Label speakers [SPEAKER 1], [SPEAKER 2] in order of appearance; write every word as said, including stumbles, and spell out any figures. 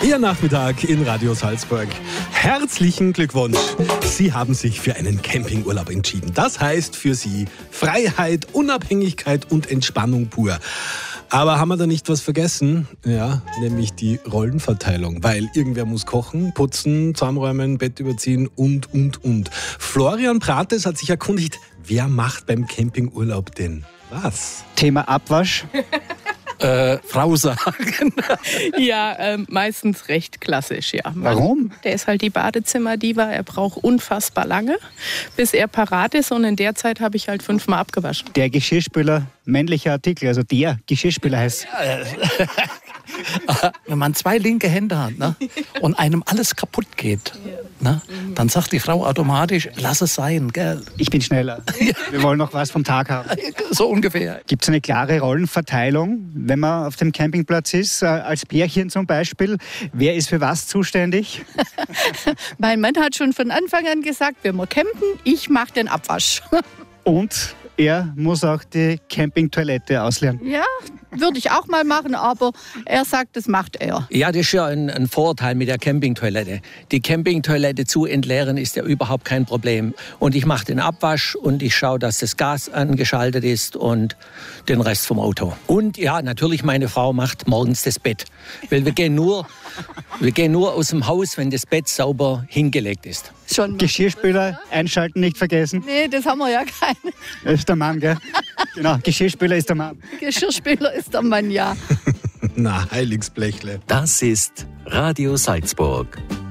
[SPEAKER 1] Ihr Nachmittag in Radio Salzburg. Herzlichen Glückwunsch. Sie haben sich für einen Campingurlaub entschieden. Das heißt für Sie Freiheit, Unabhängigkeit und Entspannung pur. Aber haben wir da nicht was vergessen? Ja, nämlich die Rollenverteilung. Weil irgendwer muss kochen, putzen, zusammenräumen, Bett überziehen und, und, und. Florian Prates hat sich erkundigt, wer macht beim Campingurlaub denn was?
[SPEAKER 2] Thema Abwasch.
[SPEAKER 3] Äh, Frau sagen.
[SPEAKER 4] Ja, ähm, meistens recht klassisch, ja.
[SPEAKER 2] Warum?
[SPEAKER 4] Der ist halt die Badezimmerdiva, er braucht unfassbar lange, bis er parat ist und in der Zeit habe ich halt fünfmal abgewaschen.
[SPEAKER 2] Der Geschirrspüler, männlicher Artikel, also der Geschirrspüler heißt.
[SPEAKER 3] Wenn man zwei linke Hände hat, ne, und einem alles kaputt geht, ne, dann sagt die Frau automatisch, lass es sein, gell?
[SPEAKER 2] Ich bin schneller. Wir wollen noch was vom Tag haben.
[SPEAKER 3] So ungefähr.
[SPEAKER 2] Gibt es eine klare Rollenverteilung, wenn man auf dem Campingplatz ist, äh, als Pärchen zum Beispiel? Wer ist für was zuständig?
[SPEAKER 5] Mein Mann hat schon von Anfang an gesagt, wenn wir campen, ich mache den Abwasch.
[SPEAKER 2] Und er muss auch die Campingtoilette ausleeren.
[SPEAKER 5] Ja, würde ich auch mal machen, aber er sagt, das macht er.
[SPEAKER 6] Ja, das ist ja ein, ein Vorteil mit der Campingtoilette. Die Campingtoilette zu entleeren ist ja überhaupt kein Problem. Und ich mache den Abwasch und ich schaue, dass das Gas angeschaltet ist und den Rest vom Auto. Und ja, natürlich, meine Frau macht morgens das Bett. Weil wir gehen nur, wir gehen nur aus dem Haus, wenn das Bett sauber hingelegt ist.
[SPEAKER 5] Schon
[SPEAKER 2] Geschirrspüler einschalten nicht vergessen.
[SPEAKER 5] Nee, das haben wir ja keine.
[SPEAKER 2] Das ist der Mann, gell? Genau, Geschirrspüler ist der Mann.
[SPEAKER 5] Geschirrspüler ist der Mann, ja.
[SPEAKER 1] Na, Heiligsblechle.
[SPEAKER 7] Das ist Radio Salzburg.